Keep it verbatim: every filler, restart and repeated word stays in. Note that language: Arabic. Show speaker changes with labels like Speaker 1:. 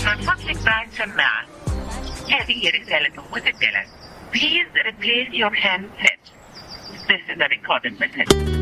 Speaker 1: من فضلك بعد سماعة. هذه رسالة مسجلة. Please replace your handset. This is a recorded message.